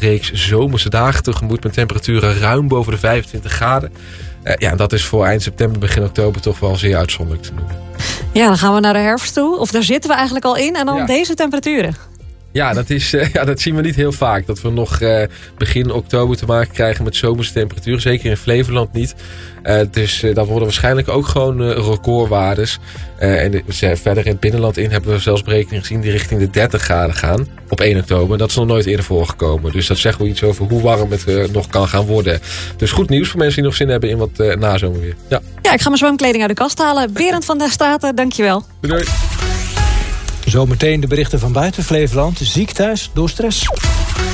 reeks zomerse dagen tegemoet met temperaturen ruim boven de 25 graden. En dat is voor eind september, begin oktober toch wel zeer uitzonderlijk te noemen. Ja, dan gaan we naar de herfst toe. Of daar zitten we eigenlijk al in. En dan deze temperaturen. Ja, dat zien we niet heel vaak. Dat we nog begin oktober te maken krijgen met zomerse temperaturen. Zeker in Flevoland niet. Dus dat worden waarschijnlijk ook gewoon recordwaardes. En verder in het binnenland hebben we zelfs berekeningen gezien die richting de 30 graden gaan. Op 1 oktober. Dat is nog nooit eerder voorgekomen. Dus dat zegt wel iets over hoe warm het nog kan gaan worden. Dus goed nieuws voor mensen die nog zin hebben in wat nazomerweer. Ja, ik ga mijn zwemkleding uit de kast halen. Berend van der Staten, dankjewel. Doei. Zometeen de berichten van buiten Flevoland. Ziek thuis door stress.